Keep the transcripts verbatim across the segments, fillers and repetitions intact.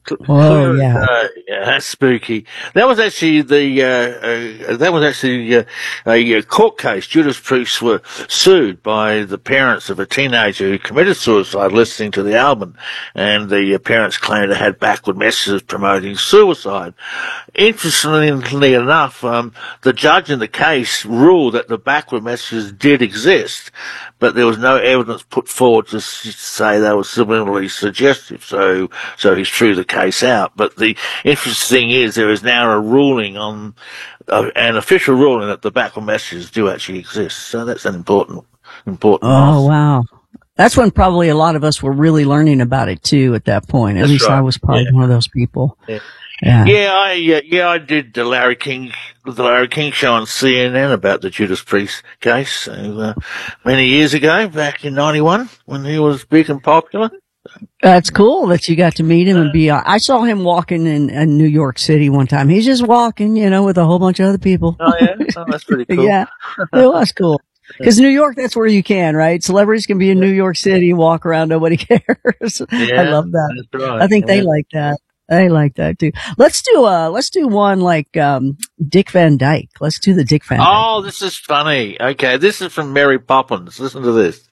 Oh, yeah. Uh, yeah, that's spooky. That was actually the, uh, uh, that was actually uh, a, a court case. Judas Priest were sued by the parents of a teenager who committed suicide listening to the album, and the uh, parents claimed it had backward messages promoting suicide. Interestingly enough, um, the judge in the case ruled that the backward messages did exist, but there was no evidence put forward to say they were subliminally suggestive, so so he threw the case out. But the interesting thing is there is now a ruling on, uh, an official ruling that the backward messages do actually exist, so that's an important, important Oh, milestone. wow. That's when probably a lot of us were really learning about it too at that point. At That's least right. I was probably Yeah. one of those people. Yeah. Yeah. Yeah, I uh, yeah I did the Larry King the Larry King show on C N N about the Judas Priest case so, uh, many years ago, back in ninety-one, when he was big and popular. That's cool that you got to meet him and be, uh, I saw him walking in, in New York City one time. He's just walking, you know, with a whole bunch of other people. Oh yeah, oh, that's pretty cool. Yeah, it was cool. Cause New York, that's where you can, right? Celebrities can be in New York City, walk around, nobody cares. Yeah, I love that. That's right. I think yeah. they like that. I like that too. Let's do uh let's do one like um Dick Van Dyke. Let's do the Dick Van Dyke. Oh, this is funny. Okay, this is from Mary Poppins. Listen to this.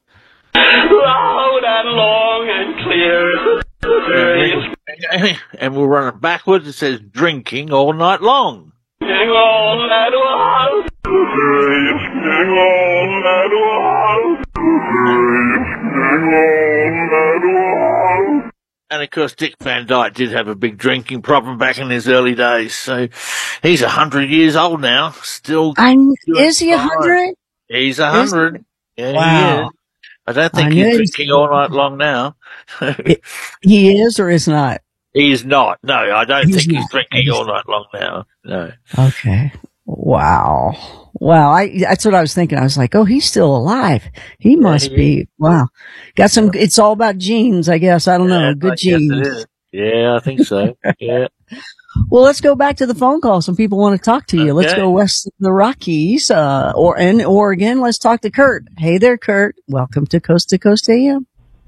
Loud and long and clear. And we'll run it backwards. It says drinking all night long. All that while. All that while. All that while. And of course, Dick Van Dyke did have a big drinking problem back in his early days. So he's a hundred years old now. Still, I'm, doing is he a fine. hundred? He's a hundred. Yeah, Wow. he is. I don't think I he's knew he's- drinking all night long now. He is or is not? He's not. No, I don't He's think he's not. drinking He's- all night long now. No. Okay. Wow. Wow. I, that's what I was thinking. I was like, oh, he's still alive. He must he be. Wow. Got some, it's all about genes, I guess. I don't know. Yeah, Good I guess it genes. is. Yeah, I think so. Yeah. Well, let's go back to the phone call. Some people want to talk to you. Let's Okay. go west of the Rockies, uh, or in Oregon. Let's talk to Kurt. Hey there, Kurt. Welcome to Coast to Coast A M.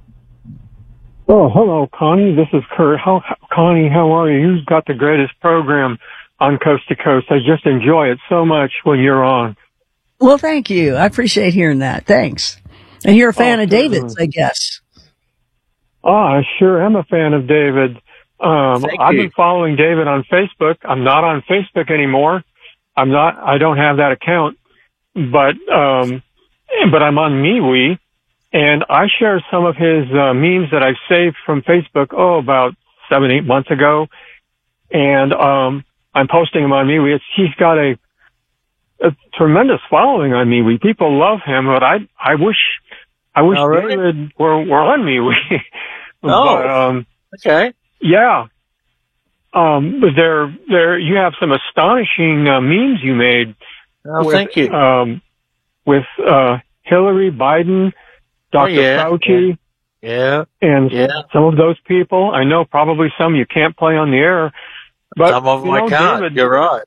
Oh, hello, Connie. This is Kurt. How, Connie, how are you? You've got the greatest program on Coast to Coast. I just enjoy it so much when you're on. Well, thank you. I appreciate hearing that. Thanks. And you're a fan Oh, of David's, I guess. Oh, I sure am a fan of David. Um, Thank I've you. been following David on Facebook. I'm not on Facebook anymore. I'm not, I don't have that account, but, um, but I'm on MeWe, and I share some of his uh, memes that I saved from Facebook, oh, about seven, eight months ago. And, um, I'm posting them on MeWe. It's, he's got a, a tremendous following on MeWe. People love him, but I, I wish, I wish Oh, really? David were, were on MeWe. Oh. But, um, Okay. yeah. Um, but there, there, you have some astonishing uh, memes you made. Oh, with, thank you. Um, with, uh, Hillary, Biden, Doctor Oh, yeah, Fauci, Yeah. and Yeah. some of those people. I know probably some you can't play on the air, but Some of them you know, I can't. David, You're right.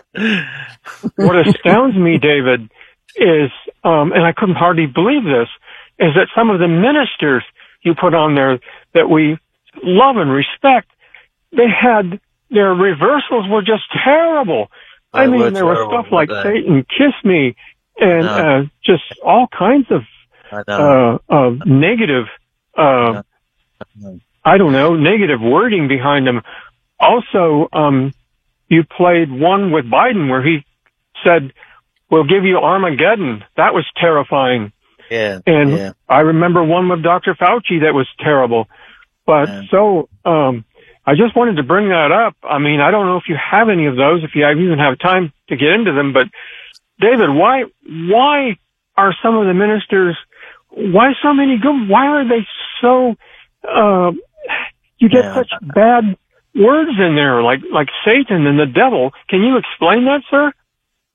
what astounds me, David, is, um, and I couldn't hardly believe this, is that some of the ministers you put on there that we love and respect, they had, their reversals were just terrible. I They mean, were there was terrible, stuff like weren't they? Satan, kiss me, and, No. uh, just all kinds of, I know. uh, of negative, uh, No. I don't know, negative wording behind them. Also, um, you played one with Biden where he said, we'll give you Armageddon. That was terrifying. Yeah. And yeah. I remember one with Doctor Fauci that was terrible. But Yeah. so, um, I just wanted to bring that up. I mean, I don't know if you have any of those, if you even have time to get into them, but David, why, why are some of the ministers, why so many good, why are they so, uh, you get Yeah. such bad words in there, like, like Satan and the devil. Can you explain that, sir?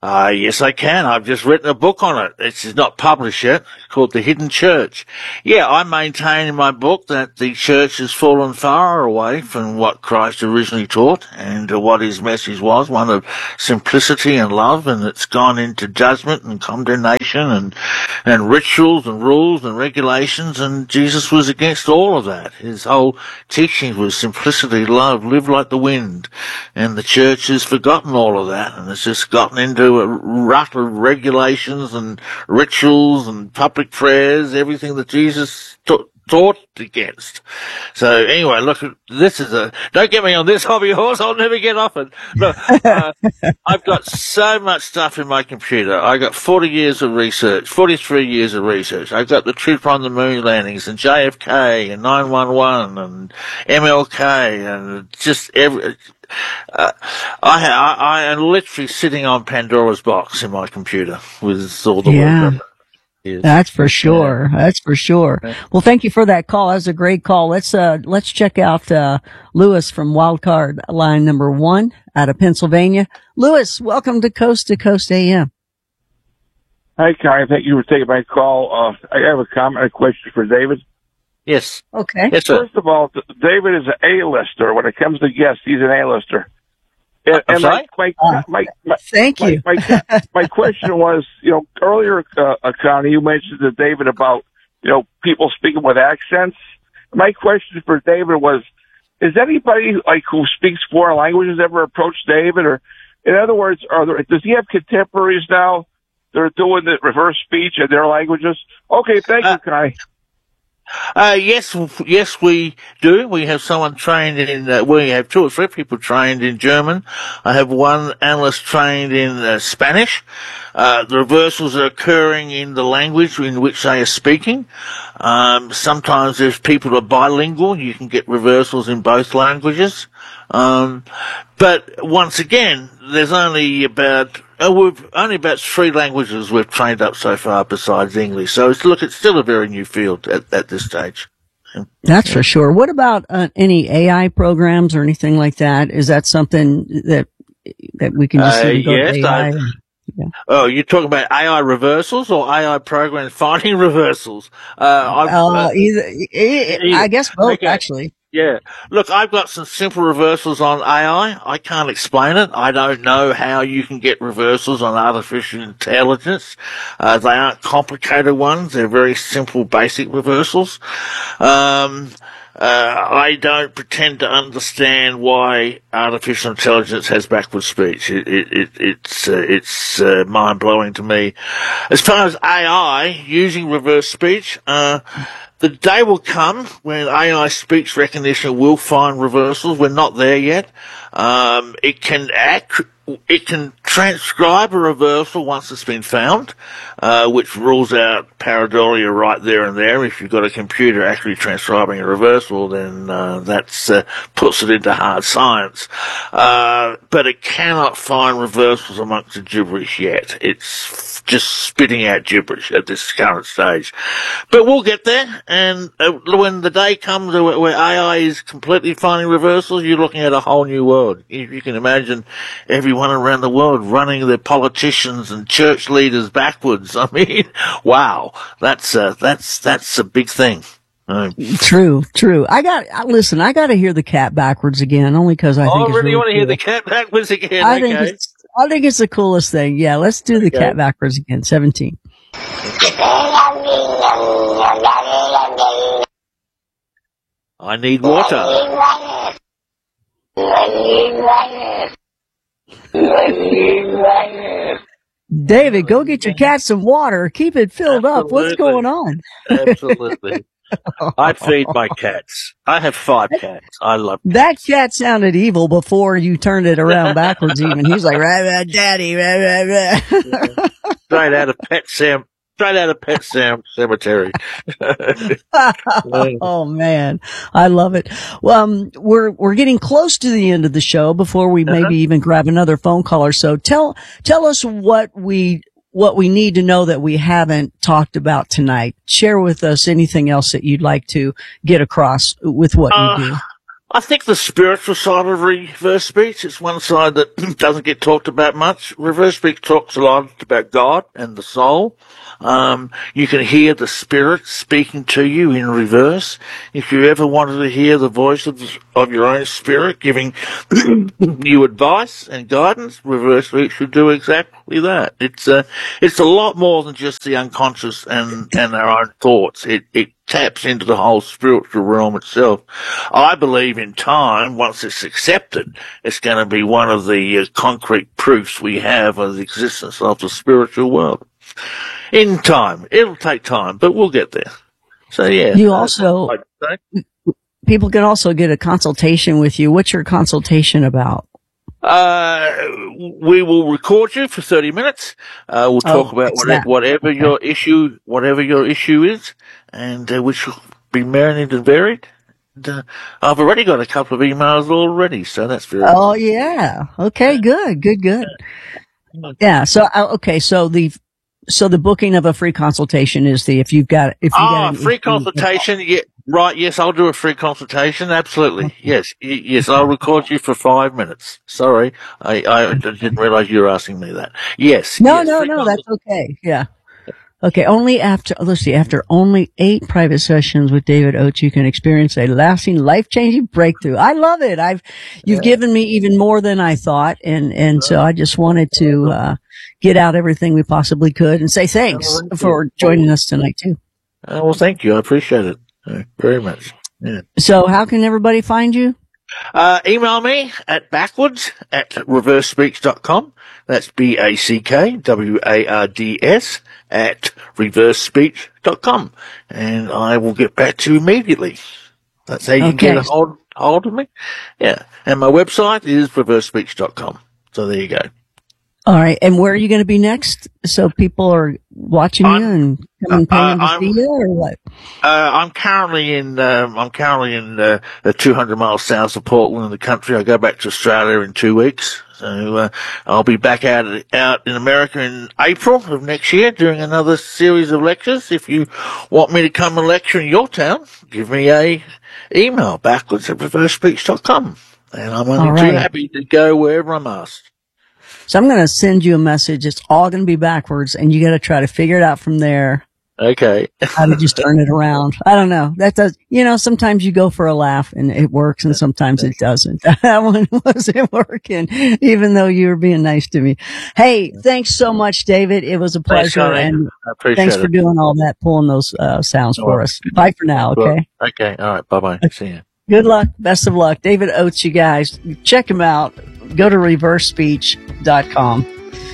Uh, yes, I can. I've just written a book on it. It's not published yet. It's called The Hidden Church. Yeah, I maintain in my book that the church has fallen far away from what Christ originally taught and uh, what his message was, one of simplicity and love, and it's gone into judgment and condemnation and, and rituals and rules and regulations, and Jesus was against all of that. His whole teaching was simplicity, love, live like the wind, and the church has forgotten all of that, and it's just gotten into a rut of regulations and rituals and public prayers, everything that Jesus taught, taught against. So anyway, look, this is a, don't get me on this hobby horse, I'll never get off it. Look, uh, I've got so much stuff in my computer. I got forty years of research, forty-three years of research. I've got the trip on the moon landings and J F K and nine one one and M L K and just every, Uh, I, I, I am literally sitting on Pandora's box in my computer with all the Yeah. work. Is. That's for sure. Yeah. That's for sure. Yeah. Well, thank you for that call. That was a great call. Let's, uh, let's check out, uh, Lewis from Wildcard line number one out of Pennsylvania. Lewis, welcome to Coast to Coast A M. Hi, Connie. Thank you for taking my call. Uh, I have a comment, a question for David. Yes. Okay. Yes, sir. First of all, David is an A-lister. When it comes to guests, he's an A-lister. And, I'm and sorry? my, Uh, my, my, thank my, you. My, my, my question was, you know, earlier, uh, uh, Connie, you mentioned to David about, you know, people speaking with accents. My question for David was, is anybody like who speaks foreign languages ever approached David? Or, in other words, are there, does he have contemporaries now that are doing the reverse speech in their languages? Okay, thank Uh, you, Connie. Uh, yes, yes, we do. We have someone trained in, uh, we have two or three people trained in German. I have one analyst trained in uh, Spanish. Uh, the reversals are occurring in the language in which they are speaking. Um, sometimes if people are bilingual, you can get reversals in both languages. Um, but once again, there's only about, uh, we've only about three languages we've trained up so far besides English. So it's, look, it's still a very new field at, at this stage. That's for sure. What about uh, any A I programs or anything like that? Is that something that that we can just Uh, even go yes, to A I? I- and- yeah. Oh, you're talking about A I reversals or A I programs finding reversals? Uh, I've, Uh, uh, either, e- either. I guess both, Okay. actually. Yeah. Look, I've got some simple reversals on A I. I can't explain it. I don't know how you can get reversals on artificial intelligence. Uh, they aren't complicated ones. They're very simple, basic reversals. Um, uh, I don't pretend to understand why artificial intelligence has backward speech. It, it, it, it's, uh, it's, uh, mind blowing to me. As far as A I using reverse speech, uh, the day will come when A I speech recognition will find reversals. We're not there yet. Um, it can ac- it can transcribe a reversal once it's been found, uh, which rules out pareidolia right there and there. If you've got a computer actually transcribing a reversal, then uh, that's uh, puts it into hard science. Uh, but it cannot find reversals amongst the gibberish yet. It's just spitting out gibberish at this current stage. But we'll get there, and uh, when the day comes where, where A I is completely finding reversals, you're looking at a whole new world. You, you can imagine everyone around the world running their politicians and church leaders backwards. I mean, wow, that's uh, that's that's a big thing. Um, True, true. I got, I- listen, I got to hear the cat backwards again, only because I think oh, it's really? You want to hear cool. the cat backwards again? I okay. think it's, I think it's the coolest thing. Yeah, let's do the Okay. cat backwards again. seventeen. I need water. David, go get your cat some water. Keep it filled up. What's Absolutely. going on? Absolutely. I feed my cats. I have five cats. I love That cat sounded evil before you turned it around backwards even. He's like, rah, rah, daddy, rah, rah, rah. straight out of Pet Sam, straight out of Pet Sam Cemetery. Oh man, I love it. Well, um, we're we're getting close to the end of the show. Before we Uh-huh. maybe even grab another phone call or so, tell tell us what we what we need to know that we haven't talked about tonight. Share with us anything else that you'd like to get across with what Uh, you do. I think the spiritual side of reverse speech is one side that doesn't get talked about much. Reverse speech talks a lot about God and the soul. Um, you can hear the spirit speaking to you in reverse. If you ever wanted to hear the voice of, of your own spirit giving you advice and guidance, reverse speech should do exactly that. It's a, it's a lot more than just the unconscious and, and our own thoughts. It, it taps into the whole spiritual realm itself. I believe in time, once it's accepted, it's going to be one of the uh, concrete proofs we have of the existence of the spiritual world. In time. It'll take time, but we'll get there. So, yeah. You also, people can also get a consultation with you. What's your consultation about? Uh, we will record you for thirty minutes. Uh, we'll talk Oh, about it's whatever, that. whatever Okay. your issue, whatever your issue is, and uh, which will be marinated and varied. And, uh, I've already got a couple of emails already, so that's very Oh, yeah. Okay, good, good, good. Yeah. So, uh, okay. So the, so the booking of a free consultation is the, if you've got, if you Ah, got an free issue- consultation. Yeah, right. Yes, I'll do a free consultation. Absolutely. Yes. Y- Yes, I'll record you for five minutes. Sorry. I, I didn't realize you were asking me that. Yes. No, yes, no, free no, consult- that's okay. Yeah. Okay. Only after, let's see, after only eight private sessions with David Oates, you can experience a lasting, life-changing breakthrough. I love it. I've, you've given me even more than I thought. And, and so I just wanted to, uh, get out everything we possibly could and say thanks for joining us tonight too. Uh, well, thank you. I appreciate it uh, very much. Yeah. So how can everybody find you? Uh, email me at backwards at reverse speech dot com. That's B A C K W A R D S at reverse speech dot com. And I will get back to you immediately. That's how you can get Okay. a hold, hold of me. Yeah. And my website is reverse speech dot com. So there you go. All right. And where are you going to be next? So people are watching you I'm- and coming uh, paying to I'm- see you or what? Uh, I'm currently in, um, I'm currently in, uh, uh, two hundred miles south of Portland in the country. I go back to Australia in two weeks. So, uh, I'll be back out, out in America in April of next year doing another series of lectures. If you want me to come and lecture in your town, give me a email backwards at reverse speech dot com. And I'm only All too right. happy to go wherever I'm asked. So I'm going to send you a message. It's all going to be backwards and you got to try to figure it out from there. Okay. How to just turn it around. I don't know. That does, you know, sometimes you go for a laugh and it works and sometimes it doesn't. That one wasn't working, even though you were being nice to me. Hey, thanks so much, David. It was a Thanks, pleasure. Connie. And I appreciate thanks it. for doing all that, pulling those uh, sounds No for worries. us. Bye for now. Okay. Okay. All right. Bye bye. See you. Good luck. Best of luck. David Oates, you guys. Check him out. Go to reverse speech dot com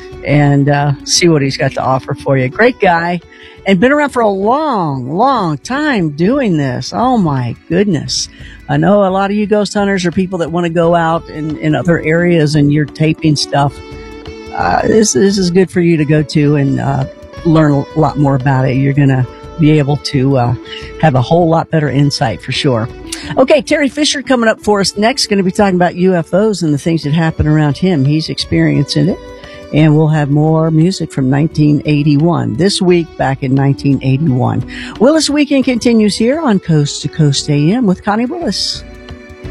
and uh, see what he's got to offer for you. Great guy and been around for a long, long time doing this. Oh, my goodness. I know a lot of you ghost hunters are people that want to go out in, in other areas and you're taping stuff. Uh, this, this is good for you to go to and uh, learn a lot more about it. You're going to be able to uh, have a whole lot better insight for sure. Okay, Terry Fisher coming up for us next. Going to be talking about U F Os and the things that happen around him. He's experiencing it. And we'll have more music from nineteen eighty-one. This week, back in nineteen eighty-one. Willis Weekend continues here on Coast to Coast A M with Connie Willis.